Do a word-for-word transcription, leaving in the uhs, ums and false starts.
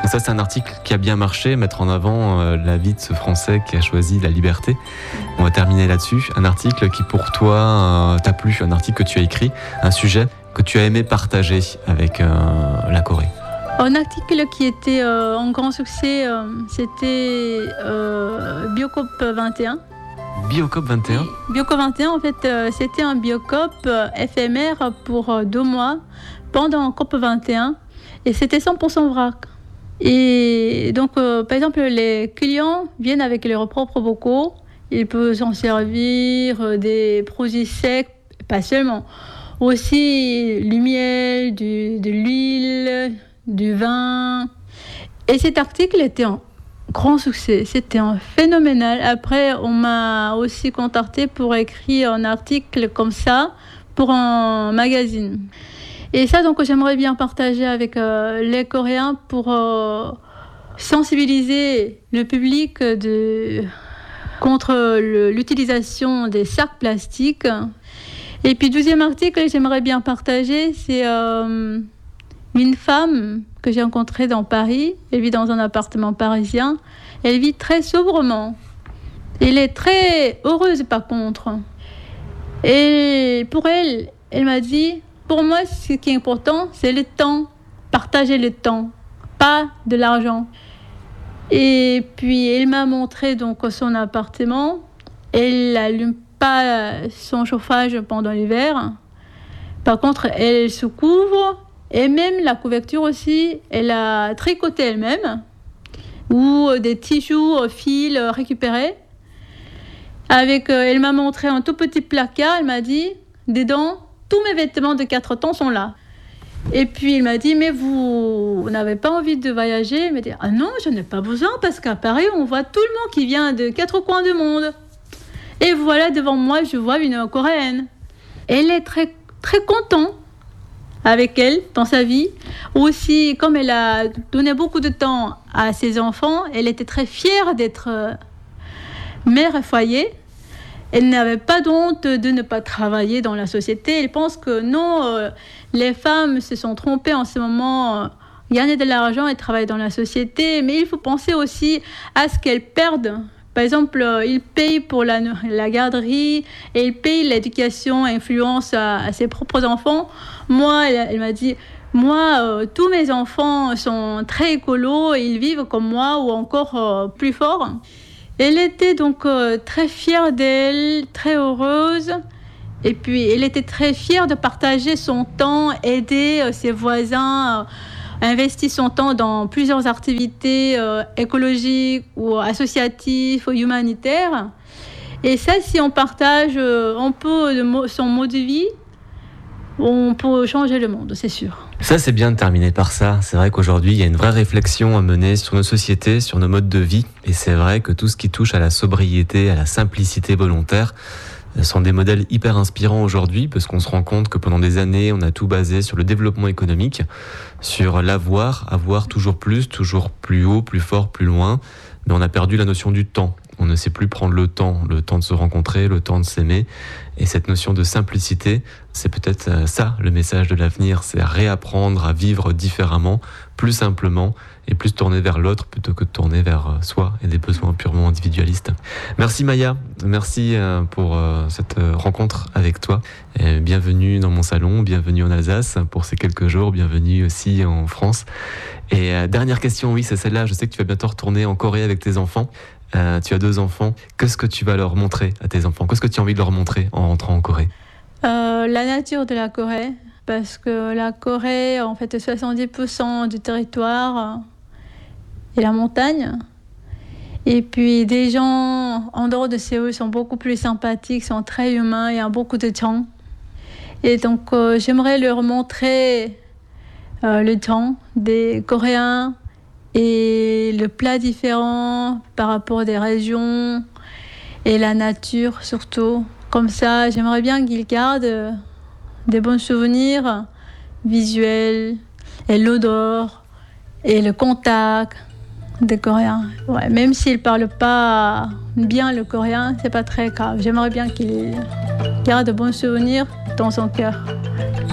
Donc ça, c'est un article qui a bien marché, mettre en avant euh, la vie de ce Français qui a choisi la liberté. On va terminer là-dessus. Un article qui, pour toi, euh, t'a plu, un article que tu as écrit, un sujet que tu as aimé partager avec euh, la Corée. Un article qui était euh, un grand succès, euh, c'était euh, Biocop vingt et un. Biocop vingt et un. Biocop vingt et un, en fait, euh, c'était un Biocop euh, éphémère pour euh, deux mois pendant COP vingt et un, et c'était cent pour cent vrac. Et donc, euh, par exemple, les clients viennent avec leurs propres bocaux, ils peuvent s'en servir euh, des produits secs, pas seulement, aussi du miel, du, de l'huile, du vin. Et cet article était un grand succès, c'était un phénoménal. Après, on m'a aussi contacté pour écrire un article comme ça pour un magazine. Et ça, donc, j'aimerais bien partager avec euh, les Coréens pour euh, sensibiliser le public de, contre le, l'utilisation des sacs plastiques. Et puis, deuxième article que j'aimerais bien partager, c'est euh, une femme que j'ai rencontrée dans Paris. Elle vit dans un appartement parisien. Elle vit très sobrement. Elle est très heureuse, par contre. Et pour elle, elle m'a dit... Pour moi, ce qui est important, c'est le temps. Partager le temps, pas de l'argent. Et puis, elle m'a montré donc son appartement. Elle n'allume pas son chauffage pendant l'hiver. Par contre, elle se couvre. Et même la couverture aussi, elle a tricoté elle-même. Ou des tissus, fils récupérés. Avec, elle m'a montré un tout petit placard. Elle m'a dit, dedans, tous mes vêtements de quatre temps sont là. Et puis il m'a dit, mais vous, vous n'avez pas envie de voyager? Il m'a dit, ah non, je n'ai pas besoin, parce qu'à Paris, on voit tout le monde qui vient de quatre coins du monde. Et voilà, devant moi, je vois une Coréenne. Elle est très, très contente avec elle dans sa vie. Aussi, comme elle a donné beaucoup de temps à ses enfants, elle était très fière d'être mère à foyer. Elle n'avait pas honte de ne pas travailler dans la société. Elle pense que non, euh, les femmes se sont trompées en ce moment, euh, gagner de l'argent et travailler dans la société. Mais il faut penser aussi à ce qu'elles perdent. Par exemple, euh, ils payent pour la, la garderie et ils payent l'éducation, influence à, à ses propres enfants. Moi, elle, elle m'a dit, moi, euh, tous mes enfants sont très écolos et ils vivent comme moi ou encore euh, plus fort. Elle était donc euh, très fière d'elle, très heureuse. Et puis, elle était très fière de partager son temps, aider euh, ses voisins, euh, investir son temps dans plusieurs activités euh, écologiques ou associatives ou humanitaires. Et ça, si on partage euh, un peu de mo- son mode de vie, on peut changer le monde, c'est sûr. Ça, c'est bien de terminer par ça. C'est vrai qu'aujourd'hui, il y a une vraie réflexion à mener sur nos sociétés, sur nos modes de vie. Et c'est vrai que tout ce qui touche à la sobriété, à la simplicité volontaire, sont des modèles hyper inspirants aujourd'hui, parce qu'on se rend compte que pendant des années, on a tout basé sur le développement économique, sur l'avoir, avoir toujours plus, toujours plus haut, plus fort, plus loin. Mais on a perdu la notion du temps. On ne sait plus prendre le temps, le temps de se rencontrer, le temps de s'aimer. Et cette notion de simplicité, c'est peut-être ça le message de l'avenir, c'est réapprendre à vivre différemment, plus simplement, et plus tourner vers l'autre plutôt que de tourner vers soi et des besoins purement individualistes. Merci Maya, merci pour cette rencontre avec toi. Et bienvenue dans mon salon, bienvenue en Alsace pour ces quelques jours, bienvenue aussi en France. Et dernière question, oui, c'est celle-là, je sais que tu vas bientôt retourner en Corée avec tes enfants. Euh, tu as deux enfants. Qu'est-ce que tu vas leur montrer à tes enfants? Qu'est-ce que tu as envie de leur montrer en rentrant en Corée? euh, La nature de la Corée, parce que la Corée, en fait, soixante-dix pour cent du territoire est la montagne. Et puis, des gens en dehors de Séoul sont beaucoup plus sympathiques, sont très humains, il y a beaucoup de gens. Et donc, euh, j'aimerais leur montrer euh, le temps des Coréens, et le plat différent par rapport des régions et la nature surtout. Comme ça, j'aimerais bien qu'ils gardent des bons souvenirs visuels et l'odeur et le contact des Coréens. Ouais, même s'ils ne parlent pas bien le coréen, c'est pas très grave. J'aimerais bien qu'ils gardent de bons souvenirs dans son cœur.